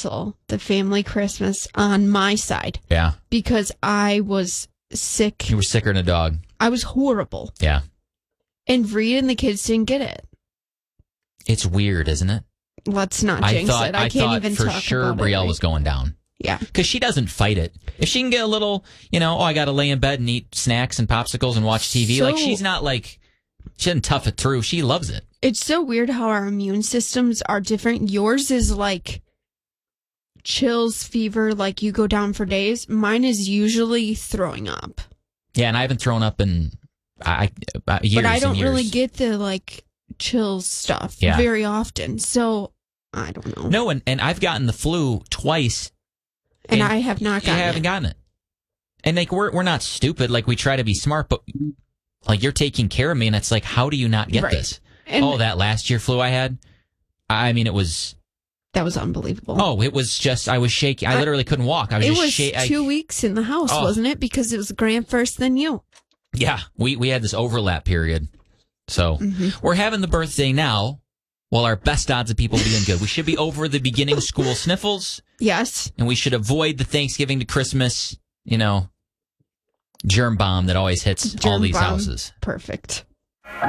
cancel the family Christmas on my side. Yeah. Because I was sick. You were sicker than a dog. I was horrible. Yeah. And Reed and the kids didn't get it. It's weird, isn't it? Let's not jinx it. I can't even for talk sure about Brielle it. was going down. Yeah. Because she doesn't fight it. If she can get a little, I got to lay in bed and eat snacks and popsicles and watch TV. So, she's not she doesn't tough it through. She loves it. It's so weird how our immune systems are different. Yours is chills, fever, you go down for days. Mine is usually throwing up. Yeah, and I haven't thrown up in years. But I don't and years. really get the chills stuff very often. So I don't know. No, and I've gotten the flu twice. And I have not gotten it. I haven't gotten it. And we're not stupid. We try to be smart, but you're taking care of me, and it's how do you not get this? And that last year flu I had. I mean, it was. That was unbelievable. Oh, it was just, I was shaking. I literally couldn't walk. I was just shaking. It was 2 weeks in the house, wasn't it? Because it was Grant first, then you. Yeah, we had this overlap period. So we're having the birthday now. Well, our best odds of people being good. We should be over the beginning of school sniffles. Yes. And we should avoid the Thanksgiving to Christmas, germ bomb that always hits all these houses. Perfect.